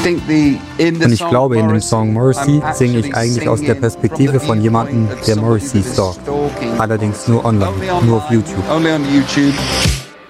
Und ich glaube, in dem Song Morrissey singe ich eigentlich aus der Perspektive von jemandem, der Morrissey stalkt. Allerdings nur online, nur auf YouTube.